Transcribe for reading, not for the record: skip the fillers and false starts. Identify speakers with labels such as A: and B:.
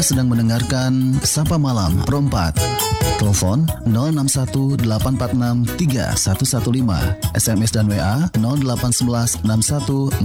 A: Anda sedang mendengarkan Sapa Malam Pro 4. Telepon 0618463115, SMS dan WA 081161